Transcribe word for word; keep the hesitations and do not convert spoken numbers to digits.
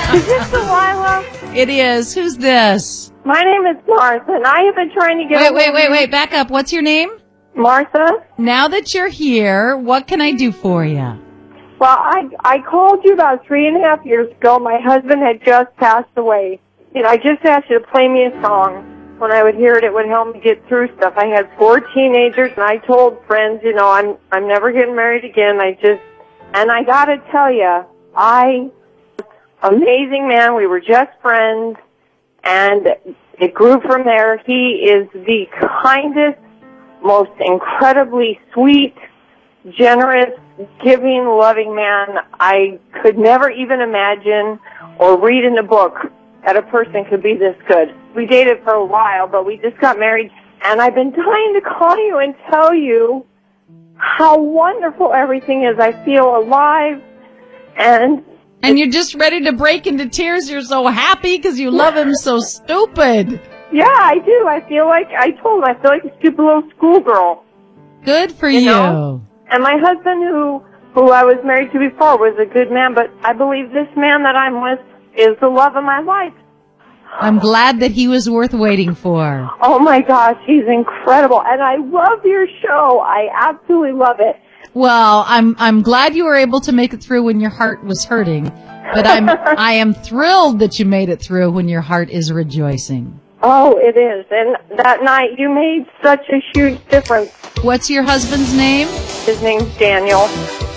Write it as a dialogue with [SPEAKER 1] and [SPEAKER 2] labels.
[SPEAKER 1] Is this Delilah?
[SPEAKER 2] It is. Who's this?
[SPEAKER 1] My name is Martha, and I have been trying to get...
[SPEAKER 2] Wait, wait, wait, wait. Back up. What's your name?
[SPEAKER 1] Martha.
[SPEAKER 2] Now that you're here, what can I do for you?
[SPEAKER 1] Well, I I called you about three and a half years ago. My husband had just passed away. You know, I just asked you to play me a song. When I would hear it, it would help me get through stuff. I had four teenagers, and I told friends, you know, I'm I'm never getting married again. I just... And I got to tell you, I... Amazing man. We were just friends, and it grew from there. He is the kindest, most incredibly sweet, generous, giving, loving man I could never even imagine or read in a book that a person could be this good. We dated for a while, but we just got married, and I've been dying to call you and tell you how wonderful everything is. I feel alive, and...
[SPEAKER 2] And you're just ready to break into tears. You're so happy because you love him so stupid.
[SPEAKER 1] Yeah, I do. I feel like, I told him, I feel like a stupid little schoolgirl.
[SPEAKER 2] Good for
[SPEAKER 1] you.
[SPEAKER 2] you.
[SPEAKER 1] Know? And my husband, who who I was married to before, was a good man, but I believe this man that I'm with is the love of my life.
[SPEAKER 2] I'm glad that he was worth waiting for.
[SPEAKER 1] Oh, my gosh, he's incredible. And I love your show. I absolutely love it.
[SPEAKER 2] Well, I'm I'm glad you were able to make it through when your heart was hurting, but I'm I am thrilled that you made it through when your heart is rejoicing.
[SPEAKER 1] Oh, it is. And that night you made such a huge difference.
[SPEAKER 2] What's your husband's name?
[SPEAKER 1] His name's Daniel.